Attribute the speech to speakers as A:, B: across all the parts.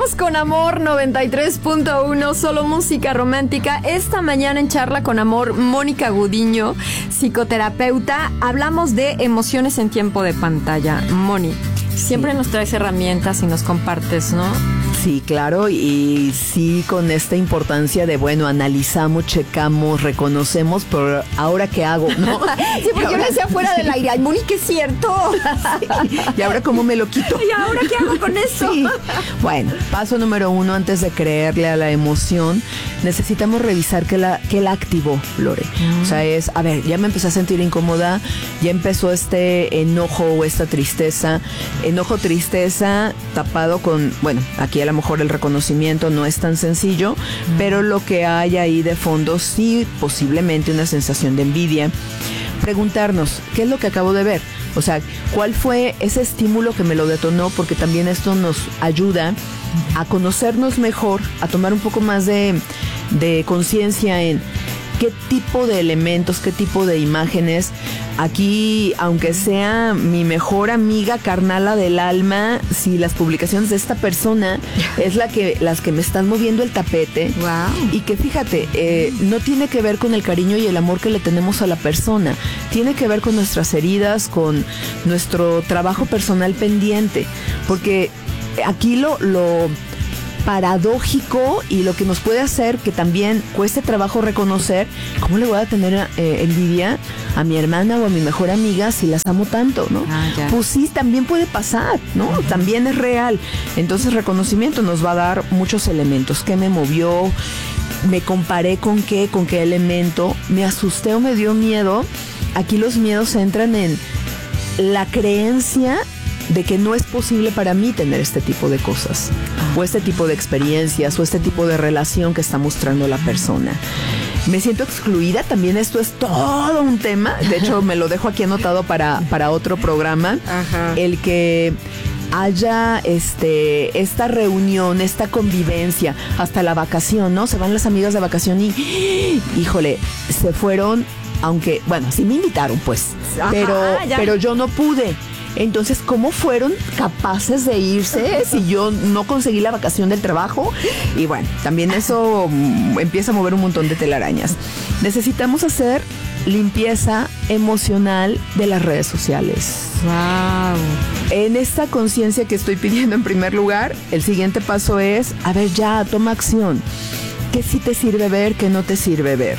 A: Continuamos con Amor 93.1, solo música romántica. Esta mañana en Charla con Amor, Mónica Gudiño, psicoterapeuta, hablamos de emociones en tiempo de pantalla. Moni, siempre nos traes herramientas y nos compartes, ¿no?
B: Sí, claro, y sí con esta importancia de, bueno, analizamos, checamos, reconocemos, pero ¿ahora qué hago? ¿No?
A: Sí, porque yo le decía fuera del aire, ay, Moni, que es cierto.
B: Sí. ¿Y ahora cómo me lo quito?
A: ¿Y ahora qué hago con eso?
B: Sí. Bueno, paso número 1, antes de creerle a la emoción, necesitamos revisar qué la activó, Lore. O sea, es, a ver, ya me empecé a sentir incómoda, ya empezó este enojo o esta tristeza. Enojo, tristeza, tapado con, bueno, aquí a lo mejor el reconocimiento no es tan sencillo, pero lo que hay ahí de fondo sí, posiblemente una sensación de envidia. Preguntarnos, ¿qué es lo que acabo de ver? O sea, ¿cuál fue ese estímulo que me lo detonó? Porque también esto nos ayuda a conocernos mejor, a tomar un poco más de conciencia en qué tipo de elementos, qué tipo de imágenes. Aquí, aunque sea mi mejor amiga carnala del alma, si las publicaciones de esta persona es las que me están moviendo el tapete.
A: Wow.
B: Y que fíjate, no tiene que ver con el cariño y el amor que le tenemos a la persona, tiene que ver con nuestras heridas, con nuestro trabajo personal pendiente, porque aquí lo paradójico y lo que nos puede hacer que también cueste trabajo reconocer, ¿cómo le voy a tener envidia a mi hermana o a mi mejor amiga si las amo tanto, ¿no? Pues sí, también puede pasar, ¿no? También es real. Entonces, reconocimiento nos va a dar muchos elementos. ¿Qué me movió? ¿Me comparé con qué elemento? ¿Me asusté o me dio miedo? Aquí los miedos entran en la creencia de que no es posible para mí tener este tipo de cosas, o este tipo de experiencias, o este tipo de relación que está mostrando la persona. Me siento excluida, también esto es todo un tema, de hecho me lo dejo aquí anotado para otro programa. Ajá. El que haya esta reunión, esta convivencia, hasta la vacación, ¿no? Se van las amigas de vacación y, híjole, se fueron, aunque, bueno, sí me invitaron, pues, pero yo no pude. Entonces, ¿cómo fueron capaces de irse si yo no conseguí la vacación del trabajo? Y bueno, también eso empieza a mover un montón de telarañas. Necesitamos hacer limpieza emocional de las redes sociales.
A: Wow.
B: En esta conciencia que estoy pidiendo en primer lugar, el siguiente paso es, a ver, ya, toma acción. ¿Qué sí te sirve ver, qué no te sirve ver?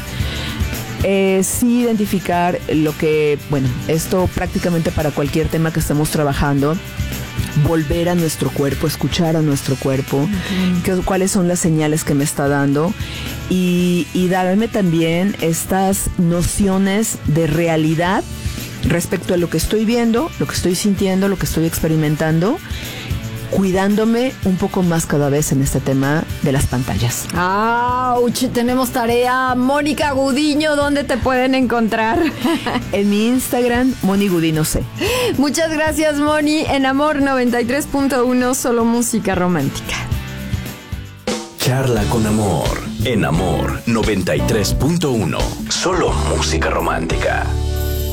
B: Sí identificar lo que, bueno, esto prácticamente para cualquier tema que estemos trabajando, volver a nuestro cuerpo, escuchar a nuestro cuerpo, cuáles son las señales que me está dando y darme también estas nociones de realidad respecto a lo que estoy viendo, lo que estoy sintiendo, lo que estoy experimentando, cuidándome un poco más cada vez en este tema de las pantallas.
A: ¡Auch! Tenemos tarea. Mónica Gudiño, ¿dónde te pueden encontrar?
B: En mi Instagram, Moni Gudiño C.
A: Muchas gracias, Moni. En Amor 93.1, solo música romántica.
C: Charla con Amor. En Amor 93.1, solo música romántica.